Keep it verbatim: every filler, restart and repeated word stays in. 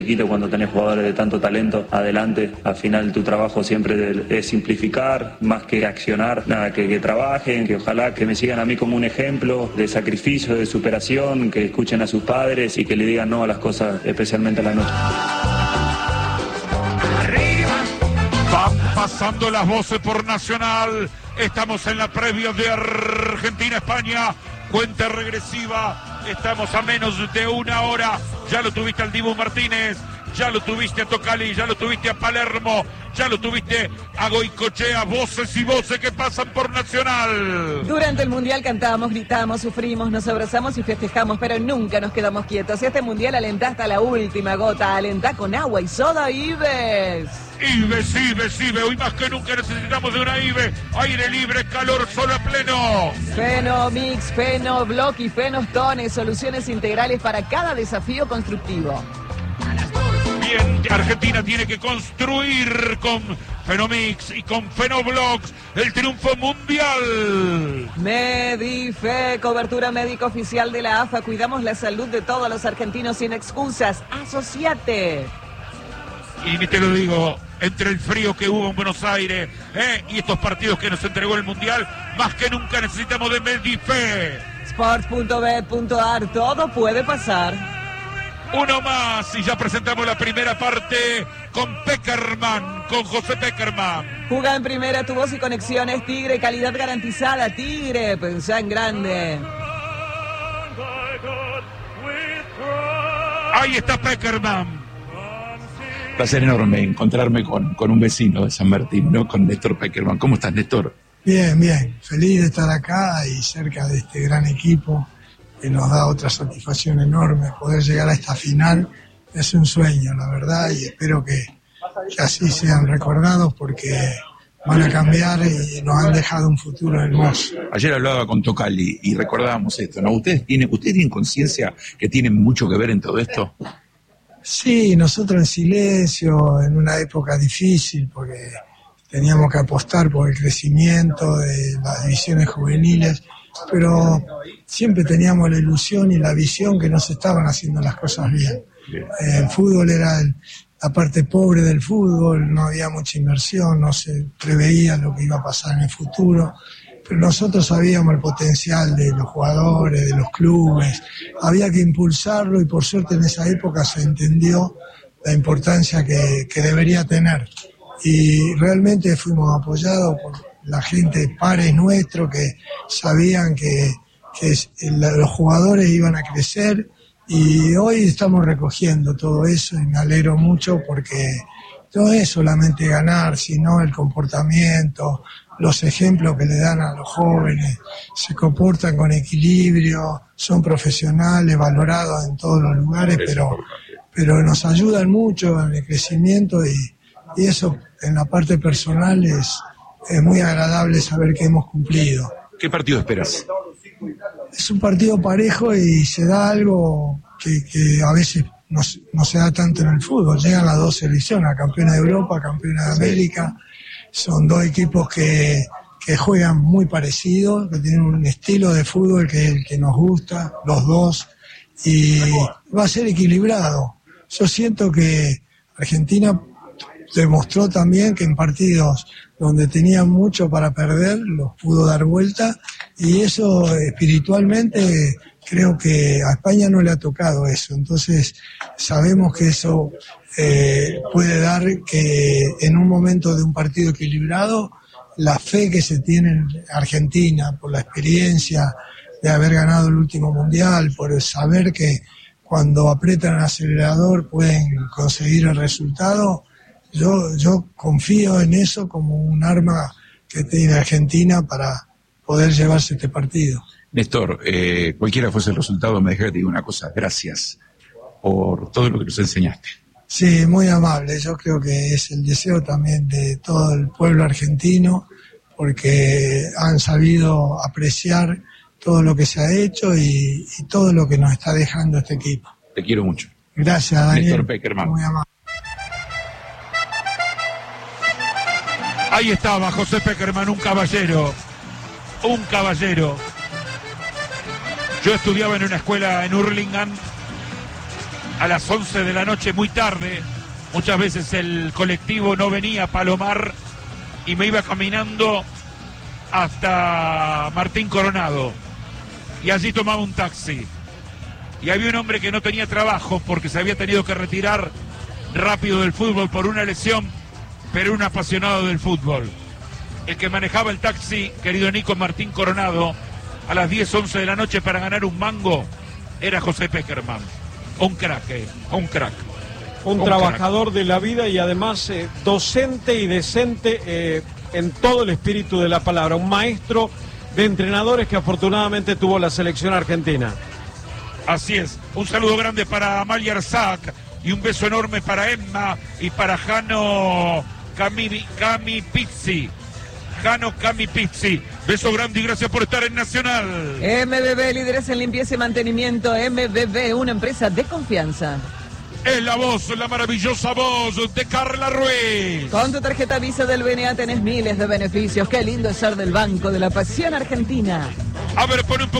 Cuando tenés jugadores de tanto talento adelante, al final tu trabajo siempre es simplificar, más que accionar, nada, que, que trabajen, que ojalá que me sigan a mí como un ejemplo de sacrificio, de superación, que escuchen a sus padres y que le digan no a las cosas, especialmente a la noche. Van pasando las voces por Nacional, estamos en la previa de Argentina-España, cuenta regresiva, estamos a menos de una hora. Ya lo tuviste al Dibu Martínez, ya lo tuviste a Tocali, ya lo tuviste a Palermo, ya lo tuviste a Goicoechea, voces y voces que pasan por Nacional. Durante el Mundial cantamos, gritamos, sufrimos, nos abrazamos y festejamos, pero nunca nos quedamos quietos. Este Mundial alentá hasta la última gota, alentá con agua y soda Ives. Ives, Ives, Ives, hoy más que nunca necesitamos de una Ives, aire libre, calor, sol a pleno. Fenomix, Fenoblock y Fenostone, soluciones integrales para cada desafío constructivo. Bien, Argentina tiene que construir con Fenomix y con Fenoblocks el triunfo mundial. Medife, cobertura médica oficial de la A F A, cuidamos la salud de todos los argentinos sin excusas. Asociate. Y ni te lo digo, entre el frío que hubo en Buenos Aires ¿eh? y estos partidos que nos entregó el Mundial, más que nunca necesitamos de Medife. Sports punto bet punto ar, todo puede pasar. Uno más y ya presentamos la primera parte con Peckerman, con José Peckerman. Juga en primera, tu voz y conexiones, Tigre, calidad garantizada, Tigre, pensá en grande. Ahí está Peckerman. Placer enorme encontrarme con, con un vecino de San Martín, ¿no? Con Néstor Peckerman. ¿Cómo estás, Néstor? Bien, bien. Feliz de estar acá y cerca de este gran equipo que nos da otra satisfacción enorme. Poder llegar a esta final es un sueño, la verdad, y espero que, que así sean recordados porque van a cambiar y nos han dejado un futuro hermoso. Ayer hablaba con Tocali y recordábamos esto, ¿no? ¿Ustedes tienen, ¿ustedes tienen conciencia que tienen mucho que ver en todo esto? Sí, nosotros en silencio, en una época difícil, porque teníamos que apostar por el crecimiento de las divisiones juveniles, pero siempre teníamos la ilusión y la visión que no se estaban haciendo las cosas bien. El fútbol era el, la parte pobre del fútbol, no había mucha inversión, no se preveía lo que iba a pasar en el futuro. Pero nosotros sabíamos el potencial de los jugadores, de los clubes, había que impulsarlo y por suerte en esa época se entendió la importancia que, que debería tener. Y realmente fuimos apoyados por la gente, pares nuestros, que sabían que, que los jugadores iban a crecer y hoy estamos recogiendo todo eso y me alegro mucho porque no es solamente ganar, sino el comportamiento, los ejemplos que le dan a los jóvenes, se comportan con equilibrio, son profesionales, valorados en todos los lugares, pero, pero nos ayudan mucho en el crecimiento y, y eso en la parte personal es, es muy agradable saber que hemos cumplido. ¿Qué partido esperas? Es un partido parejo y se da algo que, que a veces no, no se da tanto en el fútbol. Llegan las dos selecciones, campeona de Europa, campeona de América. Son dos equipos que, que juegan muy parecidos, que tienen un estilo de fútbol que es el que nos gusta, los dos, y va a ser equilibrado. Yo siento que Argentina demostró también que en partidos donde tenían mucho para perder, los pudo dar vuelta, y eso espiritualmente creo que a España no le ha tocado eso. Entonces sabemos que eso eh, puede dar que en un momento de un partido equilibrado, la fe que se tiene en Argentina por la experiencia de haber ganado el último mundial, por saber que cuando aprietan el acelerador pueden conseguir el resultado, yo, yo confío en eso como un arma que tiene Argentina para poder llevarse este partido. Néstor, eh, cualquiera fuese el resultado, me deja que te diga una cosa. Gracias por todo lo que nos enseñaste. Sí, muy amable. Yo creo que es el deseo también de todo el pueblo argentino, porque han sabido apreciar todo lo que se ha hecho y, y todo lo que nos está dejando este equipo. Te quiero mucho. Gracias, Daniel. Néstor Peckerman. Muy amable. Ahí estaba José Peckerman, un caballero. Un caballero. Yo estudiaba en una escuela en Hurlingham a las once de la noche, muy tarde. Muchas veces el colectivo no venía a Palomar y me iba caminando hasta Martín Coronado. Y allí tomaba un taxi. Y había un hombre que no tenía trabajo porque se había tenido que retirar rápido del fútbol por una lesión, pero un apasionado del fútbol. El que manejaba el taxi, querido Nico, Martín Coronado, a las diez, once de la noche para ganar un mango, era José Peckerman. Un crack, eh, un crack. Un, un trabajador crack de la vida y además eh, docente y decente eh, en todo el espíritu de la palabra. Un maestro de entrenadores que afortunadamente tuvo la selección argentina. Así es. Un saludo grande para Amalia Arzac y un beso enorme para Emma y para Jano Cami, Cami Pizzi. Jano Cami Pizzi. Beso grande y gracias por estar en Nacional. M B B, líderes en limpieza y mantenimiento. M B B, una empresa de confianza. Es la voz, la maravillosa voz de Carla Ruiz. Con tu tarjeta Visa del B N A tenés miles de beneficios. Qué lindo es ser del Banco de la Pasión Argentina. A ver, pon un poco.